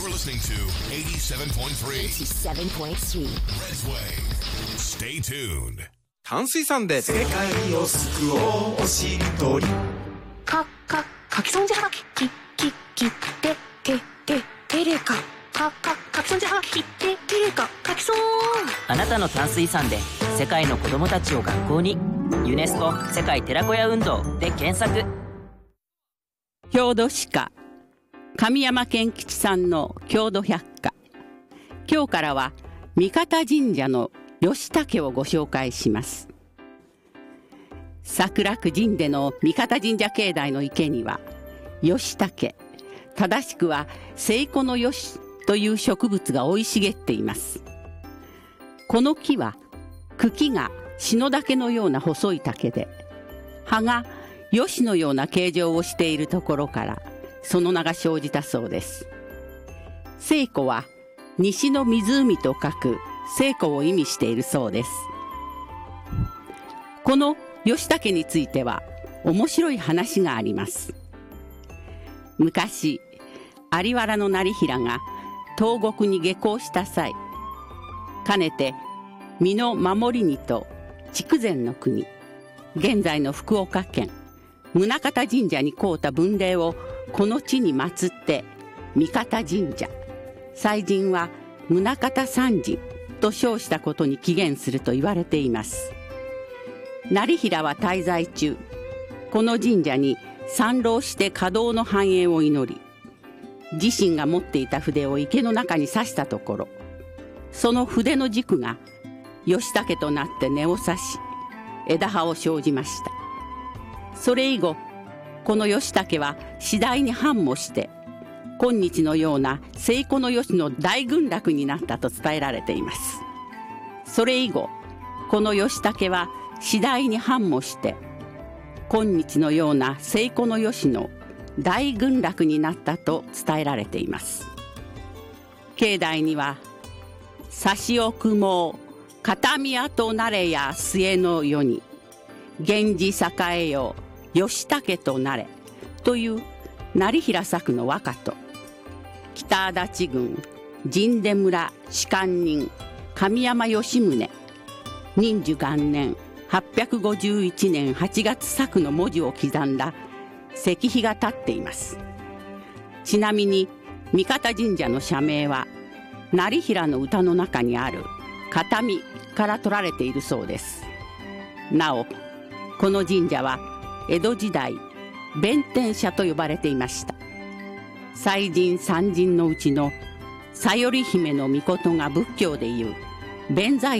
You're listening to 87.3 87.3 Red's Way. Stay tuned. 淡水さんで世界を救おうおしりとりかきそんじはがきてれかかきそんじはがきてれかかきそん。 あなたの淡水さんで世界の子どもたちを学校に。ユネスコ世界寺子屋運動で検索。 郷土史家神山健吉さんの郷土百科。今日からは三方神社の義武をご紹介します。桜区神出の三方神社境内の池には義武、正しくは聖子の義という植物が生い茂っています。この木は茎が篠竹のような細い竹で、葉が吉のような形状をしているところからその名が生じたそうです。聖子は西の湖と書く聖子を意味しているそうです。この義武については面白い話があります。昔有原の業平が東国に下校した際、かねて美濃守りにと筑前の国、現在の福岡県宗像神社に請うた分霊をこの地に祀って三方神社、祭神は宗像三神と称したことに起源すると言われています。業平は滞在中、この神社に参籠して稼働の繁栄を祈り、自身が持っていた筆を池の中に刺したところ、その筆の軸が義武となって根を刺し枝葉を生じました。それ以後この義武は次第に繁茂して今日のような聖子の義の大群落になったと伝えられています。それ以後この義武は次第に繁茂して今日のような聖子の義の大群落になったと伝えられています。境内には差し奥も片宮となれや末の世に源氏栄えよ義武となれという業平作の和歌と、北足立郡神出村士官人神山義宗仁寿元年851年8月作の文字を刻んだ石碑が立っています。ちなみに三方神社の社名は業平の歌の中にある片見から取られているそうです。なおこの神社は江戸時代弁天社と呼ばれていました。祭神三神のうちのさより姫の命が仏教でいう弁財